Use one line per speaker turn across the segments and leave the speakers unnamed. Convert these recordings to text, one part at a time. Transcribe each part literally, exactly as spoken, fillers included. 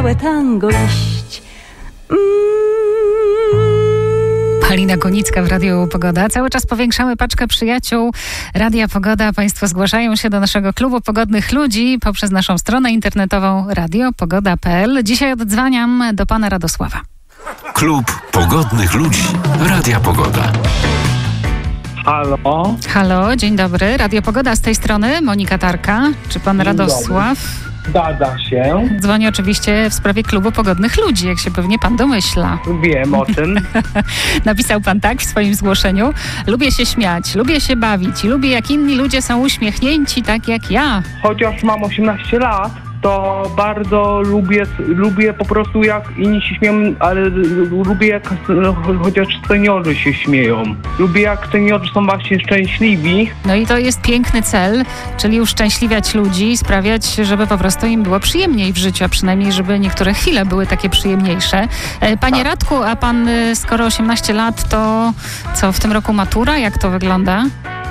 tango iść. Mm.
Halina Kunicka w Radiu Pogoda. Cały czas powiększamy paczkę przyjaciół Radia Pogoda. Państwo zgłaszają się do naszego klubu pogodnych ludzi poprzez naszą stronę internetową radio pogoda kropka p l. Dzisiaj oddzwaniam do pana Radosława.
Klub pogodnych ludzi Radia Pogoda.
Halo?
Halo, dzień dobry. Radio Pogoda z tej strony, Monika Tarka. Czy pan
Dzień
Radosław?
Zgadza się.
Dzwoni oczywiście w sprawie klubu pogodnych ludzi, jak się pewnie pan domyśla.
Wiem o tym.
Napisał pan tak w swoim zgłoszeniu. Lubię się śmiać, lubię się bawić i lubię, jak inni ludzie są uśmiechnięci, tak jak ja.
Chociaż mam osiemnaście lat, to bardzo lubię, lubię po prostu jak inni się śmieją, ale lubię jak no, chociaż seniorzy się śmieją. Lubię jak seniorzy są właśnie szczęśliwi.
No i to jest piękny cel, czyli uszczęśliwiać ludzi, sprawiać, żeby po prostu im było przyjemniej w życiu, a przynajmniej, żeby niektóre chwile były takie przyjemniejsze. Panie
Tak.
Radku, a pan skoro osiemnaście lat, to co, w tym roku matura? Jak to wygląda?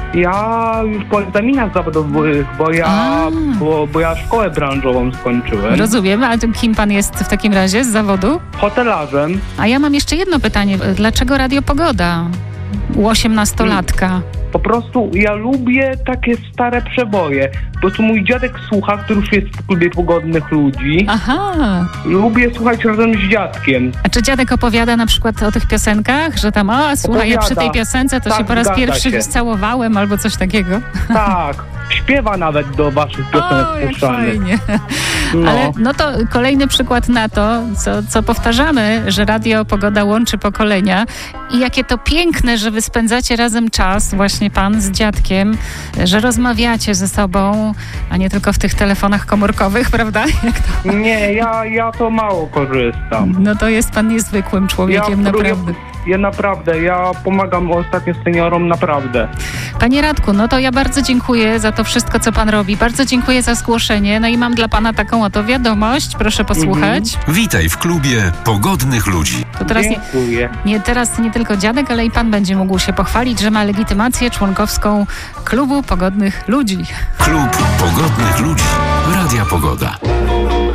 Ja już po egzaminach zawodowych, bo ja, bo, bo ja szkołę branżową skończyłem.
Rozumiem, a kim pan jest w takim razie z zawodu?
Hotelarzem.
A ja mam jeszcze jedno pytanie. Dlaczego Radio Pogoda u osiemnastolatka?
Po prostu ja lubię takie stare przeboje. Po prostu mój dziadek słucha, który już jest w klubie pogodnych ludzi.
Aha.
Lubię słuchać razem z dziadkiem.
A czy dziadek opowiada na przykład o tych piosenkach, że tam, o słuchaj, ja przy tej piosence to
Tak,
się po raz
zgadza
pierwszy
się.
scałowałem albo coś takiego?
Tak, śpiewa nawet do waszych piosenek
O, jak
puszczanych.
fajnie.
No.
Ale no to kolejny przykład na to, co, co powtarzamy, że Radio Pogoda łączy pokolenia i jakie to piękne, że wy spędzacie razem czas, właśnie pan z dziadkiem, że rozmawiacie ze sobą, a nie tylko w tych telefonach komórkowych, prawda? Jak to?
Nie, ja, ja to mało korzystam.
No to jest pan niezwykłym człowiekiem,
ja,
naprawdę.
Ja, ja naprawdę, ja pomagam ostatnio seniorom, naprawdę.
Panie Radku, no to ja bardzo dziękuję za to wszystko, co pan robi. Bardzo dziękuję za zgłoszenie. No i mam dla pana taką oto wiadomość. Proszę posłuchać.
Mhm.
Witaj w klubie pogodnych ludzi.
To teraz nie,
Dziękuję.
nie, teraz nie tylko dziadek, ale i pan będzie mógł się pochwalić, że ma legitymację członkowską Klubu Pogodnych Ludzi.
Klub pogodnych ludzi Radia Pogoda.